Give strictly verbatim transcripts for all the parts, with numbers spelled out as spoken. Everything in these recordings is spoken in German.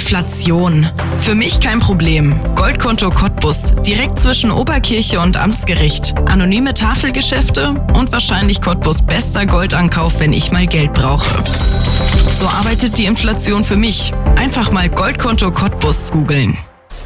Inflation. Für mich kein Problem. Goldkonto Cottbus, direkt zwischen Oberkirche und Amtsgericht. Anonyme Tafelgeschäfte und wahrscheinlich Cottbus bester Goldankauf, wenn ich mal Geld brauche. So arbeitet die Inflation für mich. Einfach mal Goldkonto Cottbus googeln.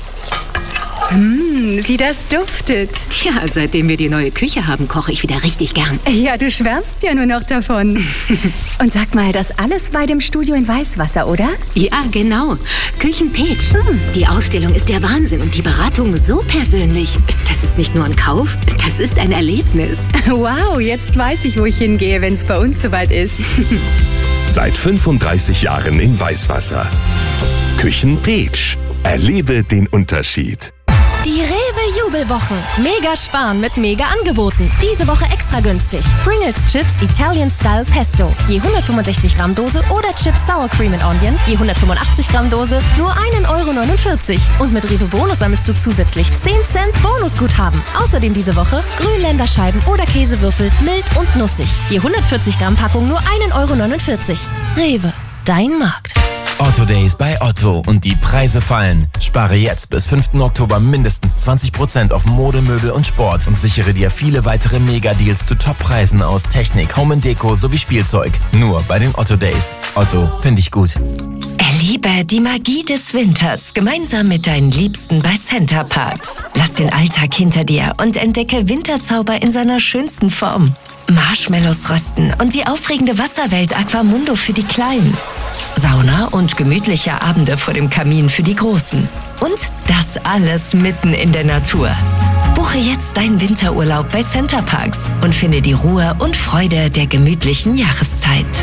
Mmh, wie das duftet. Tja, seitdem wir die neue Küche haben, koche ich wieder richtig gern. Ja, du schwärmst ja nur noch davon. Und sag mal, das alles bei dem Studio in Weißwasser, oder? Ja, genau. Küchenpeach. Hm. Die Ausstellung ist der Wahnsinn und die Beratung so persönlich. Das ist nicht nur ein Kauf, das ist ein Erlebnis. Wow, jetzt weiß ich, wo ich hingehe, wenn es bei uns soweit ist. Seit fünfunddreißig Jahren in Weißwasser. Küchenpeach. Erlebe den Unterschied. Die Rewe-Jubelwochen. Mega sparen mit Mega-Angeboten. Diese Woche extra günstig. Pringles Chips Italian Style Pesto. Je hundertfünfundsechzig Gramm Dose oder Chips Sour Cream and Onion. Je hundertfünfundachtzig Gramm Dose. Nur ein Euro neunundvierzig. Und mit Rewe Bonus sammelst du zusätzlich zehn Cent Bonusguthaben. Außerdem diese Woche Grünländerscheiben oder Käsewürfel. Mild und nussig. Je hundertvierzig Gramm Packung nur ein Euro neunundvierzig. Rewe. Dein Markt. Otto Days bei Otto und die Preise fallen. Spare jetzt bis fünften Oktober mindestens zwanzig Prozent auf Mode, Möbel und Sport und sichere dir viele weitere Mega-Deals zu Top-Preisen aus Technik, Home and Deko sowie Spielzeug. Nur bei den Otto Days. Otto, finde ich gut. Erlebe die Magie des Winters gemeinsam mit deinen Liebsten bei Center Parks. Lass den Alltag hinter dir und entdecke Winterzauber in seiner schönsten Form. Marshmallows rösten und die aufregende Wasserwelt Aquamundo für die Kleinen. Sauna und gemütliche Abende vor dem Kamin für die Großen. Und das alles mitten in der Natur. Buche jetzt deinen Winterurlaub bei Center Parks und finde die Ruhe und Freude der gemütlichen Jahreszeit.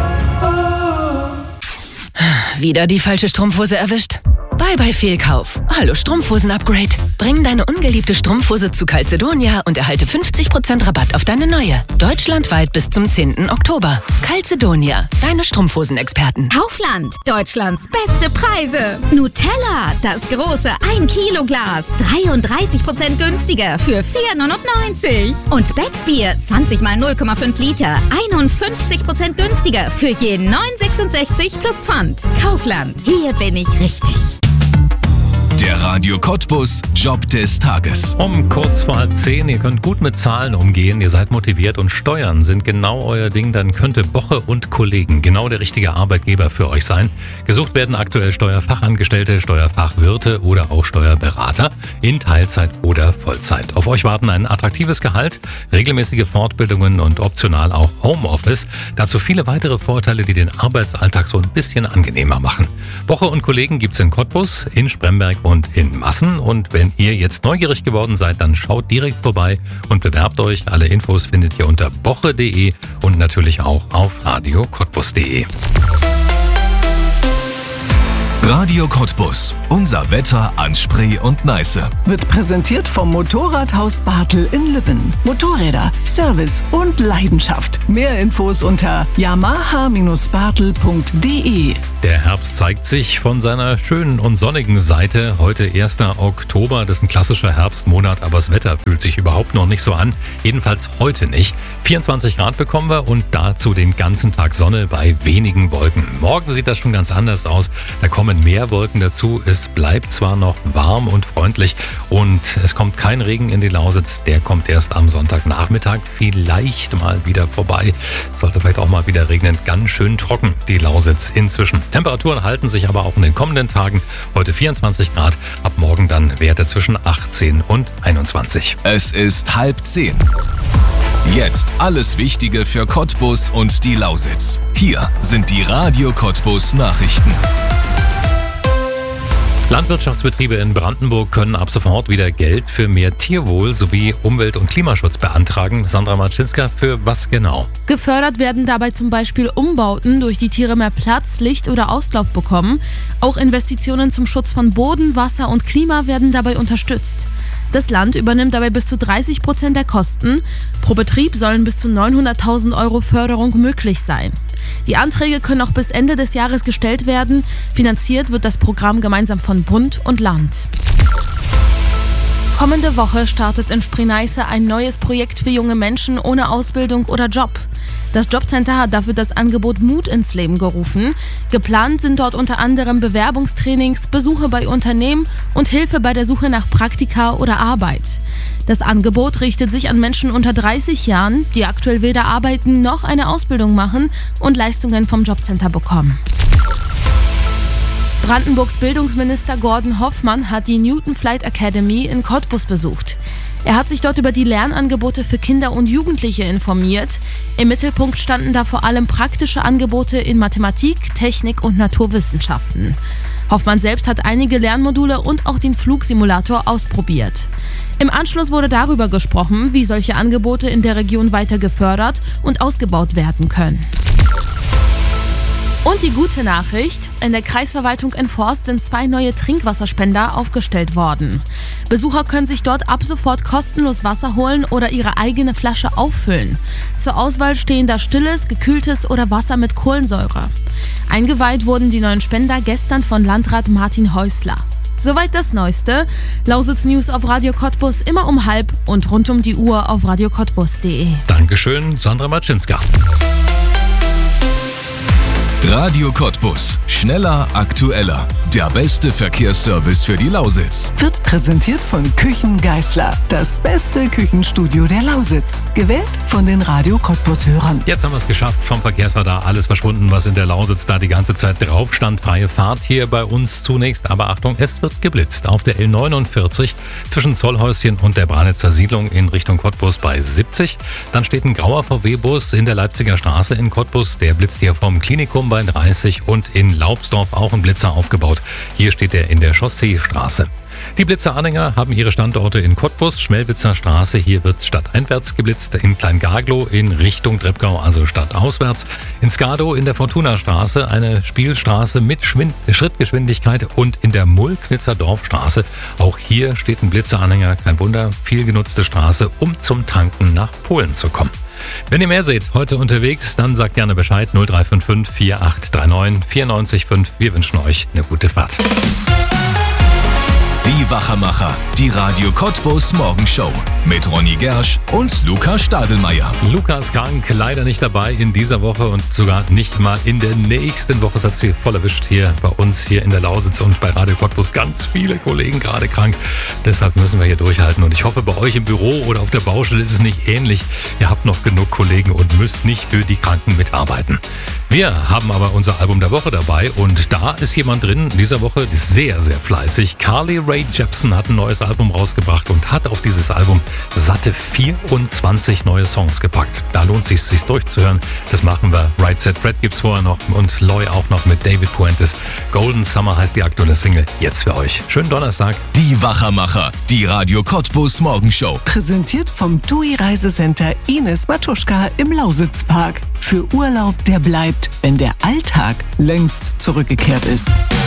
Wieder die falsche Strumpfhose erwischt? Bye bye Fehlkauf. Hallo Strumpfhosen-Upgrade. Bring deine ungeliebte Strumpfhose zu Calzedonia und erhalte fünfzig Prozent Rabatt auf deine neue. Deutschlandweit bis zum zehnten Oktober. Calzedonia, deine Strumpfhosenexperten. Kaufland, Deutschlands beste Preise. Nutella, das große ein Kilo Glas, dreiunddreißig Prozent günstiger für vier neunundneunzig. Und Becks Bier, zwanzig mal null Komma fünf Liter, einundfünfzig Prozent günstiger für je neun sechsundsechzig plus Pfand. Kaufland, hier bin ich richtig. Der Radio Cottbus Job des Tages. Um kurz vor halb zehn, ihr könnt gut mit Zahlen umgehen, ihr seid motiviert und Steuern sind genau euer Ding, dann könnte Boche und Kollegen genau der richtige Arbeitgeber für euch sein. Gesucht werden aktuell Steuerfachangestellte, Steuerfachwirte oder auch Steuerberater in Teilzeit oder Vollzeit. Auf euch warten ein attraktives Gehalt, regelmäßige Fortbildungen und optional auch Homeoffice. Dazu viele weitere Vorteile, die den Arbeitsalltag so ein bisschen angenehmer machen. Boche und Kollegen gibt's in Cottbus, in Spremberg und in Massen. Und wenn ihr jetzt neugierig geworden seid, dann schaut direkt vorbei und bewerbt euch. Alle Infos findet ihr unter boche punkt de und natürlich auch auf radio cottbus punkt de. Radio Cottbus. Unser Wetter an Spree und Neiße. Wird präsentiert vom Motorradhaus Bartel in Lübben. Motorräder, Service und Leidenschaft. Mehr Infos unter yamaha Bindestrich bartel punkt de. Der Herbst zeigt sich von seiner schönen und sonnigen Seite. Heute erster Oktober, das ist ein klassischer Herbstmonat, aber das Wetter fühlt sich überhaupt noch nicht so an. Jedenfalls heute nicht. vierundzwanzig Grad bekommen wir und dazu den ganzen Tag Sonne bei wenigen Wolken. Morgen sieht das schon ganz anders aus. Da kommen mehr Wolken dazu. Es bleibt zwar noch warm und freundlich und es kommt kein Regen in die Lausitz. Der kommt erst am Sonntagnachmittag vielleicht mal wieder vorbei. Sollte vielleicht auch mal wieder regnen. Ganz schön trocken die Lausitz inzwischen. Temperaturen halten sich aber auch in den kommenden Tagen. Heute vierundzwanzig Grad, ab morgen dann Werte zwischen achtzehn und einundzwanzig. Es ist halb zehn. Jetzt alles Wichtige für Cottbus und die Lausitz. Hier sind die Radio Cottbus Nachrichten. Landwirtschaftsbetriebe in Brandenburg können ab sofort wieder Geld für mehr Tierwohl sowie Umwelt- und Klimaschutz beantragen. Sandra Marczynska, für was genau? Gefördert werden dabei zum Beispiel Umbauten, durch die Tiere mehr Platz, Licht oder Auslauf bekommen. Auch Investitionen zum Schutz von Boden, Wasser und Klima werden dabei unterstützt. Das Land übernimmt dabei bis zu dreißig Prozent der Kosten. Pro Betrieb sollen bis zu neunhunderttausend Euro Förderung möglich sein. Die Anträge können auch bis Ende des Jahres gestellt werden. Finanziert wird das Programm gemeinsam von Bund und Land. Kommende Woche startet in Spree-Neiße ein neues Projekt für junge Menschen ohne Ausbildung oder Job. Das Jobcenter hat dafür das Angebot Mut ins Leben gerufen. Geplant sind dort unter anderem Bewerbungstrainings, Besuche bei Unternehmen und Hilfe bei der Suche nach Praktika oder Arbeit. Das Angebot richtet sich an Menschen unter dreißig Jahren, die aktuell weder arbeiten noch eine Ausbildung machen und Leistungen vom Jobcenter bekommen. Brandenburgs Bildungsminister Gordon Hoffmann hat die Newton Flight Academy in Cottbus besucht. Er hat sich dort über die Lernangebote für Kinder und Jugendliche informiert. Im Mittelpunkt standen da vor allem praktische Angebote in Mathematik, Technik und Naturwissenschaften. Hoffmann selbst hat einige Lernmodule und auch den Flugsimulator ausprobiert. Im Anschluss wurde darüber gesprochen, wie solche Angebote in der Region weiter gefördert und ausgebaut werden können. Und die gute Nachricht: In der Kreisverwaltung in Forst sind zwei neue Trinkwasserspender aufgestellt worden. Besucher können sich dort ab sofort kostenlos Wasser holen oder ihre eigene Flasche auffüllen. Zur Auswahl stehen da stilles, gekühltes oder Wasser mit Kohlensäure. Eingeweiht wurden die neuen Spender gestern von Landrat Martin Häusler. Soweit das Neueste. Lausitz News auf Radio Cottbus immer um halb und rund um die Uhr auf radio cottbus punkt de. Dankeschön, Sandra Matschinska. Radio Cottbus. Schneller, aktueller. Der beste Verkehrsservice für die Lausitz. Wird präsentiert von Küchen Geißler. Das beste Küchenstudio der Lausitz. Gewählt von den Radio Cottbus-Hörern. Jetzt haben wir es geschafft. Vom Verkehrsradar alles verschwunden, was in der Lausitz da die ganze Zeit drauf stand. Freie Fahrt hier bei uns zunächst. Aber Achtung, es wird geblitzt. Auf der L neunundvierzig zwischen Zollhäuschen und der Branitzer Siedlung in Richtung Cottbus bei siebzig. Dann steht ein grauer V W-Bus in der Leipziger Straße in Cottbus. Der blitzt hier vom Klinikum bei dreißig und in Laubsdorf auch ein Blitzer aufgebaut. Hier steht er in der Chausseestraße. Die Blitzeranhänger haben ihre Standorte in Cottbus, Schmelwitzer Straße, hier wird stadteinwärts geblitzt, in Kleingaglow in Richtung Treppgau, also stadtauswärts, in Skadow in der Fortuna-Straße eine Spielstraße mit Schwind- Schrittgeschwindigkeit und in der Mulknitzer Dorfstraße. Auch hier steht ein Blitzeranhänger, kein Wunder, viel genutzte Straße, um zum Tanken nach Polen zu kommen. Wenn ihr mehr seht, heute unterwegs, dann sagt gerne Bescheid null drei fünf fünf vier acht drei neun vier neun fünf. Wir wünschen euch eine gute Fahrt. Die Wachermacher, die Radio Cottbus Morgenshow mit Ronny Gersch und Luca Stadelmeier. Luca ist krank, leider nicht dabei in dieser Woche und sogar nicht mal in der nächsten Woche. Es hat sie voll erwischt hier bei uns, hier in der Lausitz und bei Radio Cottbus. Ganz viele Kollegen gerade krank. Deshalb müssen wir hier durchhalten und ich hoffe, bei euch im Büro oder auf der Baustelle ist es nicht ähnlich. Ihr habt noch genug Kollegen und müsst nicht für die Kranken mitarbeiten. Wir haben aber unser Album der Woche dabei und da ist jemand drin, in dieser Woche ist sehr, sehr fleißig. Carly Rae Jepsen hat ein neues Album rausgebracht und hat auf dieses Album satte vierundzwanzig neue Songs gepackt. Da lohnt es sich, sich durchzuhören. Das machen wir. Right Set Fred gibt's vorher noch und Loy auch noch mit David Puentes. Golden Summer heißt die aktuelle Single. Jetzt für euch. Schönen Donnerstag. Die Wachermacher, die Radio Cottbus Morgenshow. Präsentiert vom T U I Reisecenter Ines Matuschka im Lausitzpark. Für Urlaub, der bleibt, wenn der Alltag längst zurückgekehrt ist.